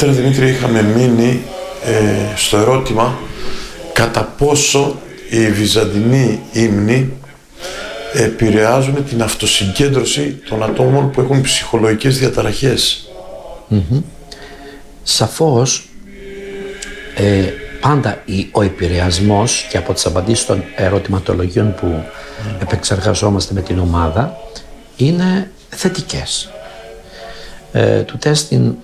Πατέρα Δημήτρη, είχαμε μείνει στο ερώτημα κατά πόσο οι βυζαντινοί ύμνοι επηρεάζουν την αυτοσυγκέντρωση των ατόμων που έχουν ψυχολογικές διαταραχές. Σαφώς, πάντα ο επηρεασμός, και από τις απαντήσεις των ερωτηματολογίων που επεξεργαζόμαστε με την ομάδα, είναι θετικές. Του τέστην,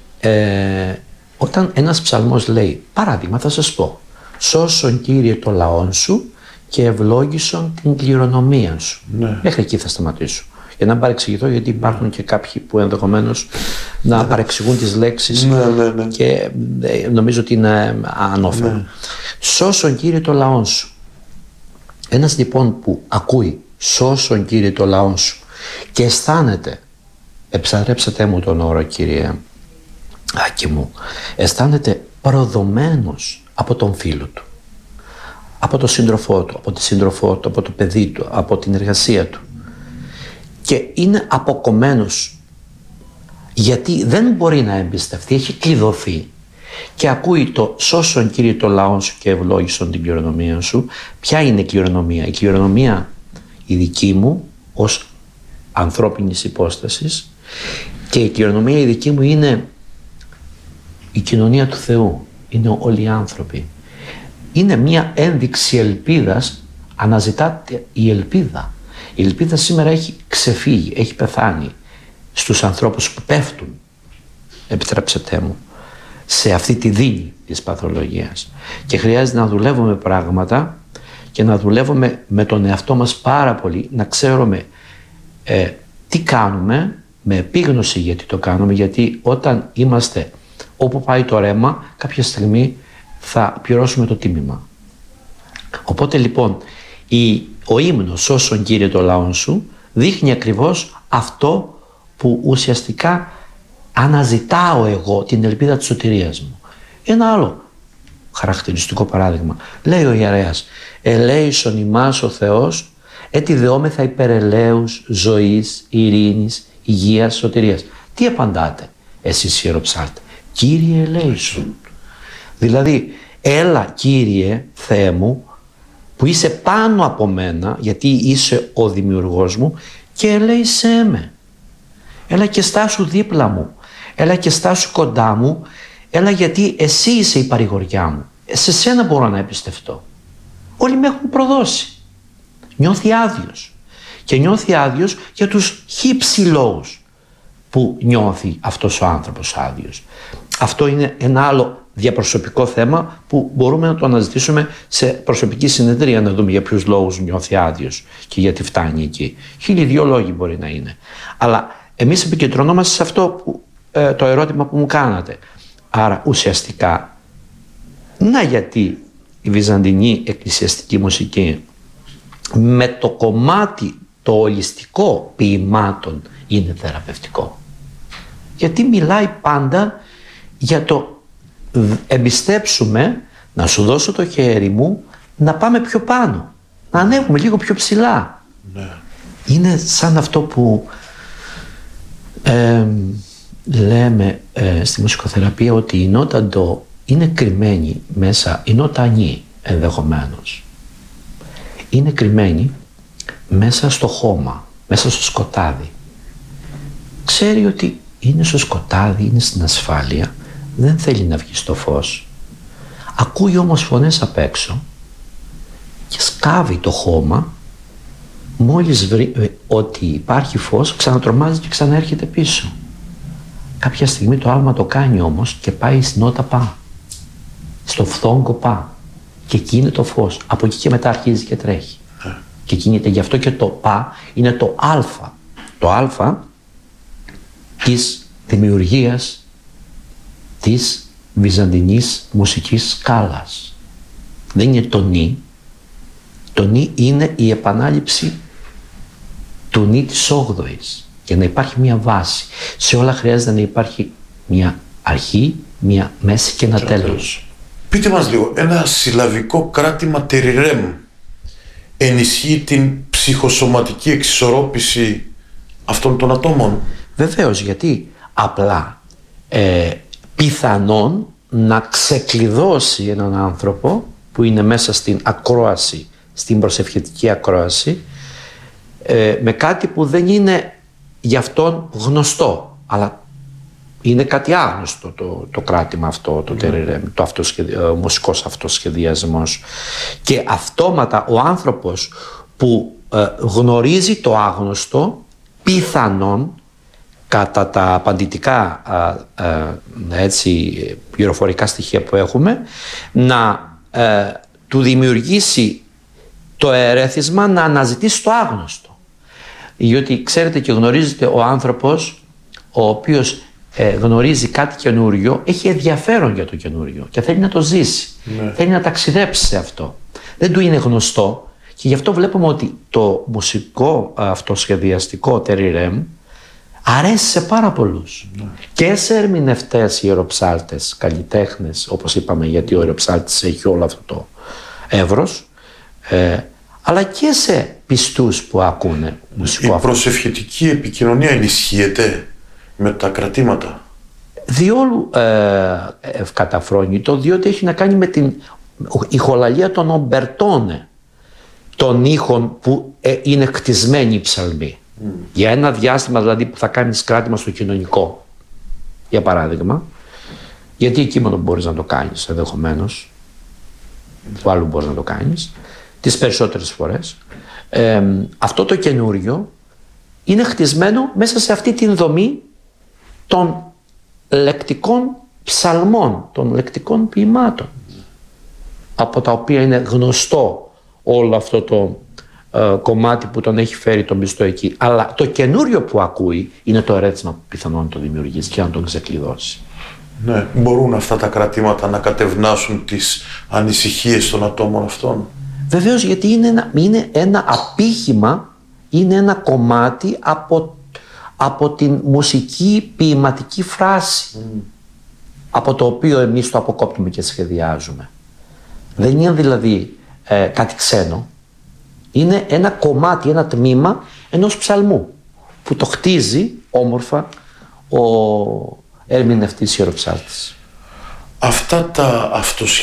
όταν ένας ψαλμός λέει, παράδειγμα θα σας πω, «Σώσον Κύριε το λαόν σου και ευλόγησον την κληρονομία σου». Μέχρι εκεί θα σταματήσω. Για να παρεξηγηθώ, γιατί υπάρχουν και κάποιοι που ενδεχομένως να παρεξηγούν τις λέξεις και νομίζω ότι είναι ανώφελο. «Σώσον Κύριε το λαόν σου». Ένας λοιπόν που ακούει «Σώσον Κύριε το λαόν σου» και αισθάνεται, εψαρέψατε μου τον όρο κύριε Άκη μου, αισθάνεται προδομένος από τον φίλο του, από τον σύντροφό του, από τη σύντροφό του, από το παιδί του, από την εργασία του, και είναι αποκομμένος γιατί δεν μπορεί να εμπιστευτεί, έχει κλειδωθεί, και ακούει το «Σώσον Κύριε το λαόν σου και ευλόγησον την κληρονομία σου». Ποια είναι η κληρονομία? Η κληρονομία η δική μου ως ανθρώπινης υπόστασης, και η κληρονομία η δική μου είναι η κοινωνία του Θεού, είναι όλοι οι άνθρωποι. Είναι μια ένδειξη ελπίδας, αναζητάται η ελπίδα. Η ελπίδα σήμερα έχει ξεφύγει, έχει πεθάνει στους ανθρώπους που πέφτουν, επιτρέψτε μου, σε αυτή τη δίνη της παθολογίας, και χρειάζεται να δουλεύουμε πράγματα και να δουλεύουμε με τον εαυτό μας πάρα πολύ, να ξέρουμε τι κάνουμε, με επίγνωση γιατί το κάνουμε, γιατί όταν είμαστε όπου πάει το ρέμα, κάποια στιγμή θα πληρώσουμε το τίμημα. Οπότε λοιπόν ο ύμνος «Σώσον Κύριε το λαόν σου» δείχνει ακριβώς αυτό που ουσιαστικά αναζητάω εγώ, την ελπίδα της σωτηρίας μου. Ένα άλλο χαρακτηριστικό παράδειγμα, λέει ο ιερέας, «Ελέησον ημάς ο Θεός, έτι δεόμεθα υπερελαίους ζωής, ειρήνης, υγείας, σωτηρίας». Τι απαντάτε εσείς ιεροψάρτε? «Κύριε ελέησον». Δηλαδή, έλα Κύριε Θεέ μου, που είσαι πάνω από μένα, γιατί είσαι ο δημιουργός μου, και ελέησέ με. Έλα και στάσου δίπλα μου, έλα και στάσου κοντά μου, έλα γιατί εσύ είσαι η παρηγοριά μου. Σε σένα μπορώ να εμπιστευτώ. Όλοι με έχουν προδώσει. Νιώθει άδειος. Και νιώθει άδειος για τους χύψη λόγους που νιώθει αυτός ο άνθρωπος άδειος. Αυτό είναι ένα άλλο διαπροσωπικό θέμα που μπορούμε να το αναζητήσουμε σε προσωπική συνεδρία, να δούμε για ποιους λόγους νιώθει άδειος και γιατί φτάνει εκεί. 1002 λόγοι μπορεί να είναι. Αλλά εμείς επικεντρωνόμαστε σε αυτό που, το ερώτημα που μου κάνατε. Άρα ουσιαστικά, να γιατί η βυζαντινή εκκλησιαστική μουσική με το κομμάτι το ολιστικό ποιημάτων είναι θεραπευτικό. Γιατί μιλάει πάντα για το εμπιστέψουμε, να σου δώσω το χέρι μου, να πάμε πιο πάνω, να ανέβουμε λίγο πιο ψηλά. Ναι. Είναι σαν αυτό που λέμε στη μουσικοθεραπεία, ότι η νότα ντο είναι κρυμμένη μέσα, η νότα νι ενδεχομένως είναι κρυμμένη μέσα στο χώμα, μέσα στο σκοτάδι. Ξέρει ότι είναι στο σκοτάδι, είναι στην ασφάλεια, δεν θέλει να βγει στο φως. Ακούει όμως φωνές απ' έξω και σκάβει το χώμα. Μόλις βρει ότι υπάρχει φως, ξανατρομάζει και ξαναέρχεται πίσω. Κάποια στιγμή το άλμα το κάνει όμως και πάει στην νότα πα, στο φθόγκο πα, και εκεί είναι το φως. Από εκεί και μετά αρχίζει και τρέχει και κινείται. Γι' αυτό και το πα είναι το αλφα. Το αλφα της δημιουργίας της βυζαντινής μουσικής σκάλας. Δεν είναι το νι. Το νι είναι η επανάληψη του νι της 8ης. Για να υπάρχει μια βάση. Σε όλα χρειάζεται να υπάρχει μια αρχή, μια μέση και ένα τέλος. Πείτε μας λίγο, ένα συλλαβικό κράτημα τεριρέμ ενισχύει την ψυχοσωματική εξισορρόπηση αυτών των ατόμων? Βεβαίως, γιατί απλά πιθανόν να ξεκλειδώσει έναν άνθρωπο που είναι μέσα στην ακρόαση, στην προσευχητική ακρόαση, με κάτι που δεν είναι για αυτόν γνωστό, αλλά είναι κάτι άγνωστο το κράτημα αυτό, το τερερέμ, ο μουσικός αυτοσχεδιασμός. Και αυτόματα ο άνθρωπος που γνωρίζει το άγνωστο, πιθανόν κατά τα απαντητικά πληροφορικά στοιχεία που έχουμε, να του δημιουργήσει το ερέθισμα να αναζητήσει το άγνωστο. Διότι ξέρετε και γνωρίζετε, ο άνθρωπος ο οποίος γνωρίζει κάτι καινούριο έχει ενδιαφέρον για το καινούριο και θέλει να το ζήσει, θέλει να ταξιδέψει σε αυτό. Δεν του είναι γνωστό και γι' αυτό βλέπουμε ότι το μουσικό αυτοσχεδιαστικό τεριρέμ αρέσει σε πάρα πολλούς. Και σε ερμηνευτές, ιεροψάλτες, καλλιτέχνες, όπως είπαμε, γιατί ο ιεροψάλτης έχει όλο αυτό το εύρος, αλλά και σε πιστούς που ακούνε μουσικό. Η προσευχητική επικοινωνία ενισχύεται με τα κρατήματα? Διόλου ευκαταφρόνητο, διότι έχει να κάνει με την ηχολαλία των ομπερτώνε, των ήχων που είναι κτισμένοι οι ψαλμοί. Για ένα διάστημα δηλαδή που θα κάνεις κράτημα στο κοινωνικό, για παράδειγμα, γιατί εκεί μόνο μπορείς να το κάνεις ενδεχομένως, του άλλου μπορείς να το κάνεις, τις περισσότερες φορές, αυτό το καινούριο είναι χτισμένο μέσα σε αυτή την δομή των λεκτικών ψαλμών, των λεκτικών ποιημάτων, από τα οποία είναι γνωστό όλο αυτό το κομμάτι που τον έχει φέρει τον πιστό εκεί. Αλλά το καινούριο που ακούει είναι το ερέθισμα που πιθανόν να το δημιουργήσει και να τον ξεκλειδώσει. Ναι, μπορούν αυτά τα κρατήματα να κατευνάσουν τις ανησυχίες των ατόμων αυτών? Βεβαίως, γιατί είναι ένα απήχημα, είναι ένα κομμάτι από την μουσική ποιηματική φράση, από το οποίο εμείς το αποκόπτουμε και σχεδιάζουμε. Δεν είναι δηλαδή κάτι ξένο. Είναι ένα κομμάτι, ένα τμήμα ενός ψαλμού που το χτίζει όμορφα ο ερμηνευτής ιεροψάλτης. Αυτά τα